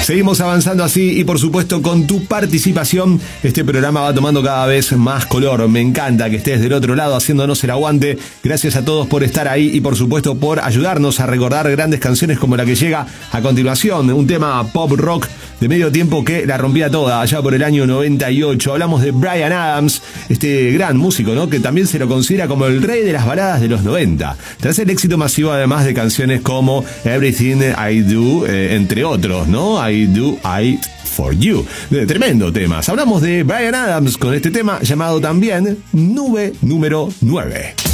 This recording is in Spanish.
Seguimos avanzando así y por supuesto con tu participación este programa va tomando cada vez más color. Me encanta que estés del otro lado haciéndonos el aguante. Gracias a todos por estar ahí y por supuesto por ayudarnos a recordar grandes canciones como la que llega a continuación. Un tema pop rock de medio tiempo que la rompía toda allá por el año 98. Hablamos de Bryan Adams, este gran músico, ¿no? Que también se lo considera como el rey de las baladas de los 90. Tras el éxito masivo además de canciones como Everything I Do, entre otros, ¿no? I Do I For You. Tremendo temas. Hablamos de Bryan Adams con este tema llamado también Nube número 9.